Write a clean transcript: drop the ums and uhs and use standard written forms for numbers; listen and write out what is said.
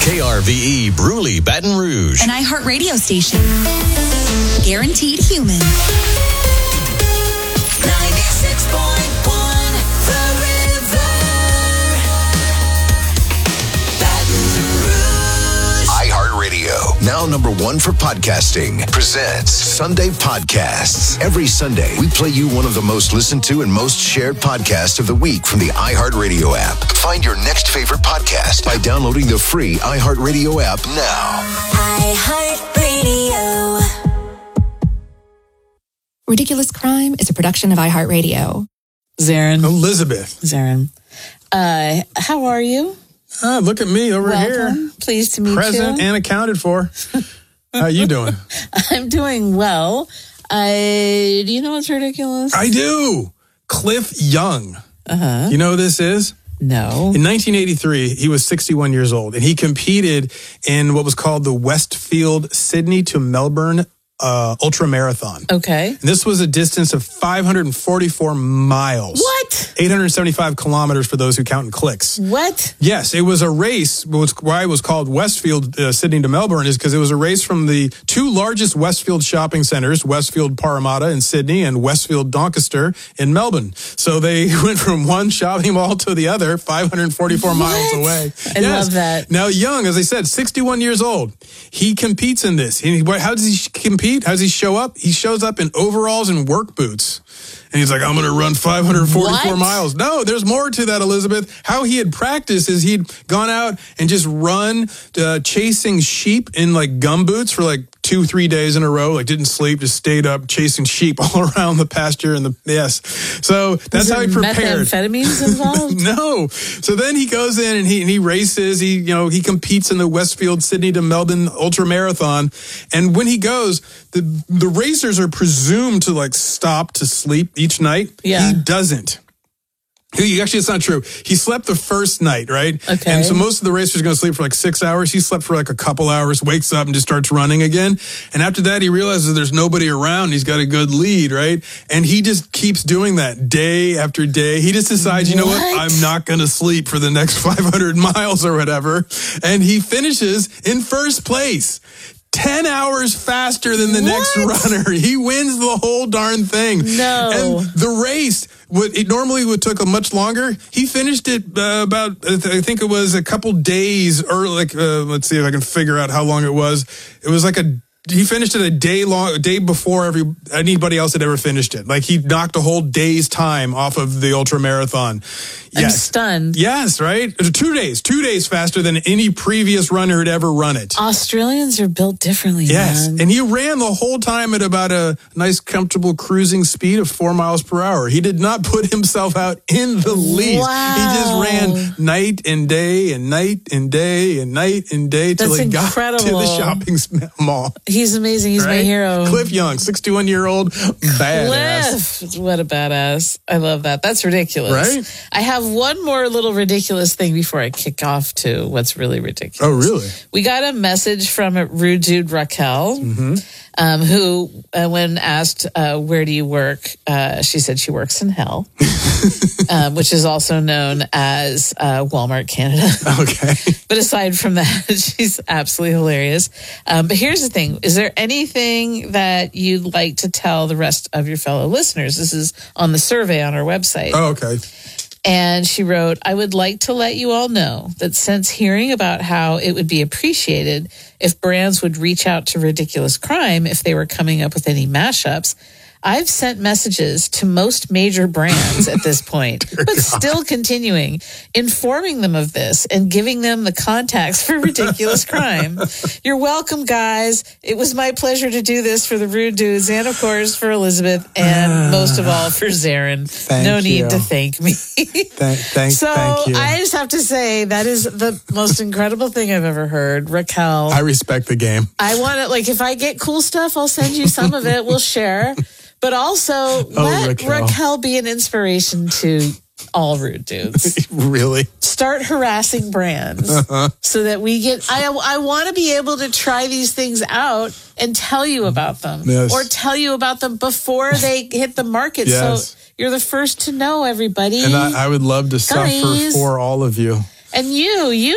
KRVE Bruley, Baton Rouge. An iHeart radio station. Guaranteed human. 96.1 The River. Baton Rouge. iHeart Radio, now number one for podcasting, presents Sunday Podcasts. Every Sunday, we play you one of the most listened to and most shared podcasts of the week from the iHeart Radio app. Find your next favorite podcast by downloading the free iHeart Radio app now. iHeart Radio. Ridiculous Crime is a production of iHeartRadio. Zarin. Elizabeth. Zarin. How are you? Look at me over Welcome. here. Pleased to meet you. Present and accounted for. How you doing? I'm doing well. Do you know what's ridiculous? I do. Cliff Young. Uh-huh. You know who this is? No. In 1983, he was 61 years old, and he competed in what was called the Westfield Sydney to Melbourne ultra marathon. Okay. And this was a distance of 544 miles. What? 875 kilometers for those who count in clicks. What? Yes, it was a race. Why it was called Westfield Sydney to Melbourne is because it was a race from the two largest Westfield shopping centers, Westfield Parramatta in Sydney and Westfield Doncaster in Melbourne. So they went from one shopping mall to the other, 544 miles away. I love that. Now, Young, as I said, 61 years old. He competes in this. How does he compete? How does he show up? He shows up in overalls and work boots. And he's like, I'm going to run 544 miles. No, there's more to that, Elizabeth. How he had practiced is he'd gone out and just run chasing sheep in like gumboots for like 2-3 days in a row, like didn't sleep, just stayed up chasing sheep all around the pasture and so that's how he prepared. Methamphetamines involved? No. So then he goes in and he races. He competes in the Westfield Sydney to Melbourne ultra marathon. And when he goes, the racers are presumed to like stop to sleep each night. Yeah. He doesn't. Actually, it's not true. He slept the first night, right? Okay. And so most of the racers are going to sleep for like 6 hours. He slept for like a couple hours, wakes up and just starts running again. And after that, he realizes there's nobody around. He's got a good lead, right? And he just keeps doing that day after day. He just decides, you know what? I'm not going to sleep for the next 500 miles or whatever. And he finishes in first place. 10 hours faster than the next runner. He wins the whole darn thing. No. And the race, it normally would took much longer. He finished it about, I think it was a couple days early. Let's see if I can figure out how long it was. It was like he finished it a day before anybody else had ever finished it. Like he knocked a whole day's time off of the ultra marathon. Yes. I'm stunned. Yes, right? 2 days faster than any previous runner had ever run it. Australians are built differently, Yes, man. and he ran the whole time at about a nice, comfortable cruising speed of 4 miles per hour. He did not put himself out in the least. Wow. He just ran night and day and night and day and night and day till he got to the shopping mall. He's amazing. He's my hero. Cliff Young, 61-year-old badass. Cliff, what a badass. I love that. That's ridiculous. Right? I have one more little ridiculous thing before I kick off to what's really ridiculous. Oh, really? We got a message from a rude dude, Raquel, who, when asked, where do you work? She said she works in hell, which is also known as Walmart Canada. Okay. But aside from that, she's absolutely hilarious. But here's the thing. Is there anything that you'd like to tell the rest of your fellow listeners? This is on the survey on our website. Oh, okay. And she wrote, I would like to let you all know that since hearing about how it would be appreciated if brands would reach out to Ridiculous Crime if they were coming up with any mashups, I've sent messages to most major brands at this point, but still continuing, informing them of this and giving them the contacts for Ridiculous Crime. You're welcome, guys. It was my pleasure to do this for the rude dudes and, of course, for Elizabeth and most of all for Zarin. No need to thank me. Thank you. I just have to say that is the most incredible thing I've ever heard. Raquel. I respect the game. I want to, if I get cool stuff, I'll send you some of it. We'll share. But also, let Raquel be an inspiration to all rude dudes. Really? Start harassing brands so that we get... I want to be able to try these things out and tell you about them. Yes. Or tell you about them before they hit the market. Yes. So you're the first to know, everybody. And I would love to suffer for all of you. And you